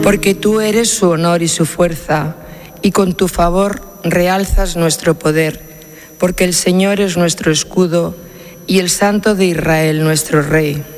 Porque tú eres su honor y su fuerza, y con tu favor realzas nuestro poder, porque el Señor es nuestro escudo y el Santo de Israel nuestro Rey.